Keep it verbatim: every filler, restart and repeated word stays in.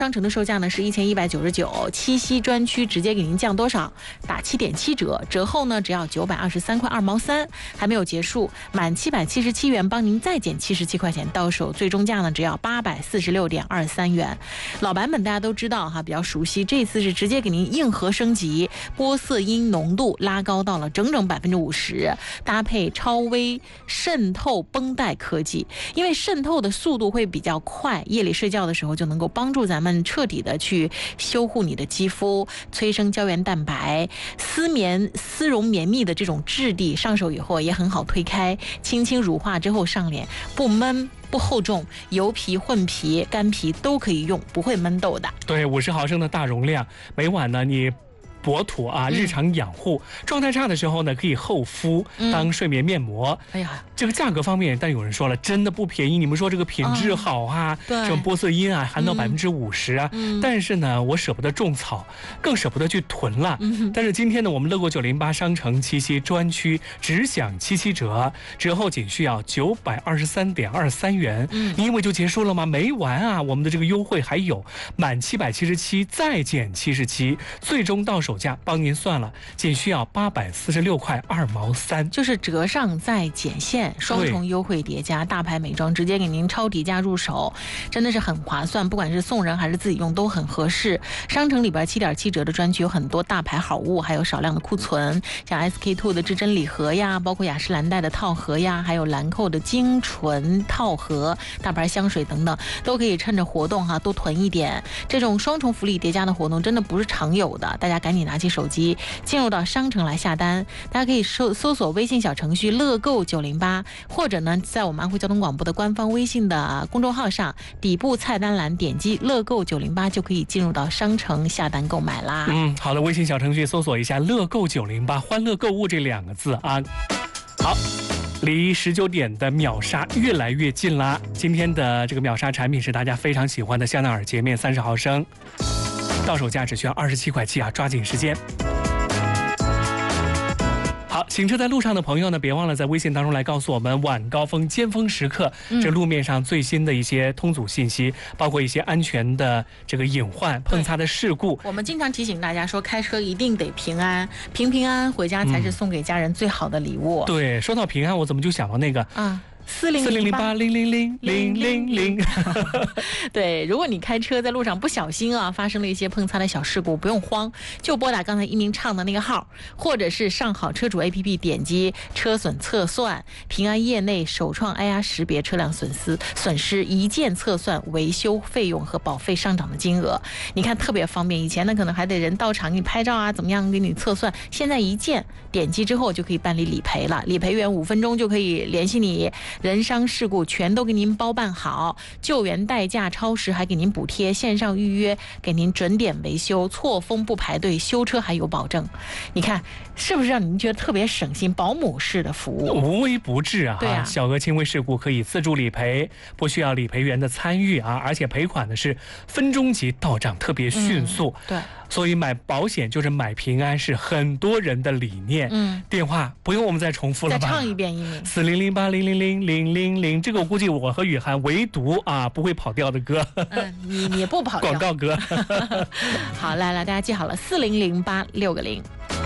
商城的售价呢是一千一百九十九，七夕专区直接给您降多少？打七点七折，折后呢只要九百二十三块二毛三，还没有结束，满七百七十七元帮您再减七十七块钱，到手最终价呢只要八百四十六点二三元。老版本大家都知道哈，比较熟悉，这次是直接给您硬核升级，玻色因浓度拉高到了整整百分之五十，搭配超微渗透绷带科技，因为渗透的速度会比较快，夜里睡觉的时候就能够帮助咱们彻底的去修护你的肌肤，催生胶原蛋白，丝绵丝绒绵密的这种质地，上手以后也很好推开，轻轻乳化之后上脸，不闷不厚重，油皮、混皮、干皮都可以用，不会闷痘的。 对，五十毫升的大容量，每晚呢你薄涂啊，日常养护、嗯、状态差的时候呢，可以厚敷当睡眠面膜。嗯、哎呀，这个价格方面，但有人说了，真的不便宜。你们说这个品质好啊，哦、这种玻色因啊，含到百分之五十啊、嗯，但是呢，我舍不得种草，更舍不得去囤了。嗯、但是今天呢，我们乐购九零八商城七夕专区只享七七折，折后仅需要九百二十三点二三元。嗯，你以为就结束了吗？没完啊！我们的这个优惠还有满七百七十七再减七十七，最终到手。手价帮您算了，仅需要八百四十六块二毛三， 就是折上再减线，双重优惠叠加，大牌美妆直接给您超低价入手，真的是很划算，不管是送人还是自己用都很合适。商城里边七点七折的专区有很多大牌好物，还有少量的库存，像 S K two 的至臻礼盒呀，包括雅诗兰黛的套盒呀，还有兰蔻的精纯套盒、大牌香水等等，都可以趁着活动哈多囤一点。这种双重福利叠加的活动真的不是常有的，大家赶紧拿起手机进入到商城来下单，大家可以搜搜索微信小程序乐购九零八，或者呢在我们安徽交通广播的官方微信的公众号上底部菜单栏点击乐购九零八就可以进入到商城下单购买啦。 嗯，好的，微信小程序搜索一下乐购九零八，欢乐购物这两个字啊。好，离十九点的秒杀越来越近啦。今天的这个秒杀产品是大家非常喜欢的香奈儿洁面三十毫升。到手价只需要二十七块七啊，抓紧时间。好，行车在路上的朋友呢，别忘了在微信当中来告诉我们晚高峰尖峰时刻、嗯、这路面上最新的一些通阻信息，包括一些安全的这个隐患、碰擦的事故。 我们经常提醒大家说，开车一定得平安，平平安安回家才是送给家人最好的礼物。 嗯、对，说到平安，我怎么就想到那个啊？四零零八零零零零零零， 对，如果你开车在路上不小心啊，发生了一些碰擦的小事故，不用慌，就拨打刚才一鸣唱的那个号，或者是上好车主 A P P 点击车损测算，平安业内首创 I R 识别车辆损失损失一键测算维修费用和保费上涨的金额，你看特别方便。以前呢可能还得人到场给你拍照啊，怎么样给你测算，现在一键点击之后就可以办理理赔了，理赔员五分钟就可以联系你。人伤事故全都给您包办好，救援代驾超时还给您补贴，线上预约给您准点维修，错峰不排队，修车还有保证。你看是不是让您觉得特别省心，保姆式的服务， 无微不至啊？ 对啊， 小额轻微事故可以自助理赔，不需要理赔员的参与啊，而且赔款的是分钟级到账，特别迅速。 嗯、对。 所以买保险就是买平安，是很多人的理念。嗯，电话不用我们再重复了吧？ 再唱一遍，一鸣四零零八零零零零零零，这个我估计我和雨涵唯独啊不会跑调的歌。 嗯，你你不跑调。 广告歌。 好，来来，大家记好了，四零零八六个零。